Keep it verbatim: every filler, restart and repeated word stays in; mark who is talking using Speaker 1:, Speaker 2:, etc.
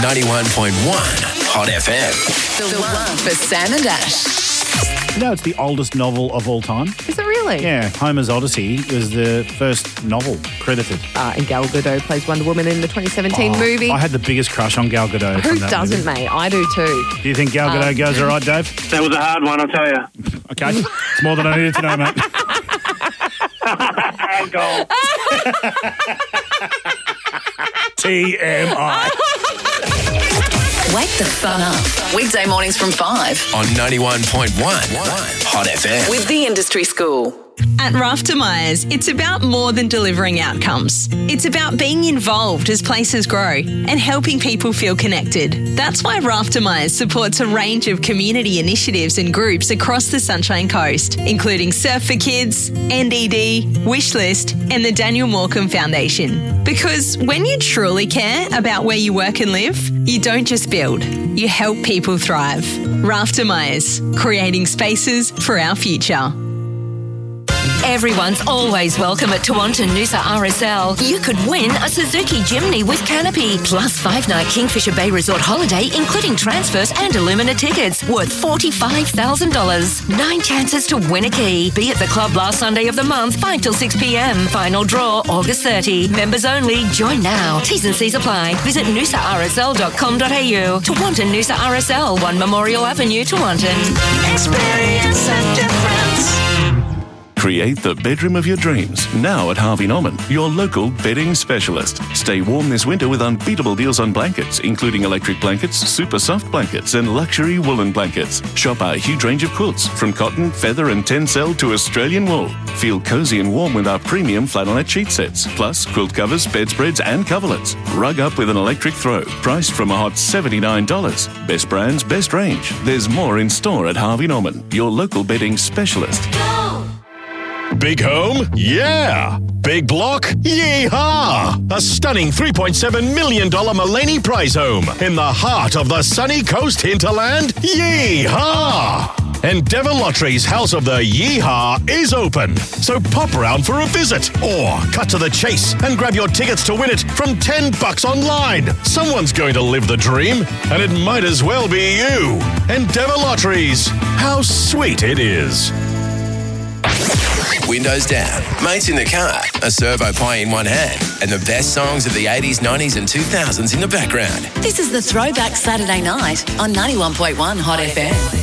Speaker 1: ninety-one point one Hot F M.
Speaker 2: The one for Sam and Ash.
Speaker 3: You know, it's the oldest novel of all time.
Speaker 4: Is it really?
Speaker 3: Yeah, Homer's Odyssey was the first novel credited.
Speaker 4: Uh, and Gal Gadot plays Wonder Woman in the twenty seventeen
Speaker 3: Oh,
Speaker 4: movie.
Speaker 3: I had the biggest crush on Gal Gadot.
Speaker 4: Who
Speaker 3: from that
Speaker 4: doesn't,
Speaker 3: movie.
Speaker 4: mate? I do too.
Speaker 3: Do you think Gal Gadot
Speaker 4: Um,
Speaker 3: goes all right, Dave?
Speaker 5: That was a hard one, I'll tell you.
Speaker 3: Okay, it's more than I needed to know, mate.
Speaker 5: Goal.
Speaker 3: T M I.
Speaker 2: Wake the fun up. Weekday mornings from five.
Speaker 1: On ninety-one point one Hot F M.
Speaker 2: With the Industry School.
Speaker 6: At Rafter Myers, it's about more than delivering outcomes. It's about being involved as places grow and helping people feel connected. That's why Rafter Myers supports a range of community initiatives and groups across the Sunshine Coast, including Surf for Kids, N D D, Wishlist, and the Daniel Morecambe Foundation. Because when you truly care about where you work and live, you don't just build, you help people thrive. Rafter Myers, creating spaces for our future.
Speaker 7: Everyone's always welcome at Tewantin Noosa R S L. You could win a Suzuki Jimny with canopy, plus five-night Kingfisher Bay Resort holiday, including transfers and Illumina tickets, worth forty-five thousand dollars. Nine chances to win a key. Be at the club last Sunday of the month, five till six p.m. Final draw, August thirtieth. Members only. Join now. T's and C's apply. Visit noosa r s l dot com dot a u. Tewantin Noosa R S L, one Memorial Avenue, Tewantin. Experience a difference.
Speaker 8: Create the bedroom of your dreams now at Harvey Norman, your local bedding specialist. Stay warm this winter with unbeatable deals on blankets, including electric blankets, super soft blankets, and luxury woolen blankets. Shop our huge range of quilts, from cotton, feather, and tencel to Australian wool. Feel cozy and warm with our premium flannelette sheet sets, plus quilt covers, bedspreads, and coverlets. Rug up with an electric throw, priced from a hot seventy-nine dollars. Best brands, best range. There's more in store at Harvey Norman, your local bedding specialist.
Speaker 9: Big home? Yeah! Big block? Yeehaw! A stunning three point seven million dollars Mullaney Prize home in the heart of the sunny coast hinterland? Yeehaw! Endeavour Lottery's House of the Yeehaw is open, so pop round for a visit or cut to the chase and grab your tickets to win it from ten bucks online. Someone's going to live the dream, and it might as well be you. Endeavour Lotteries. How sweet it is.
Speaker 1: Windows down, mates in the car, a servo pie in one hand, and the best songs of the eighties, nineties and two thousands in the background.
Speaker 2: This is the Throwback Saturday Night on ninety-one point one Hot F M.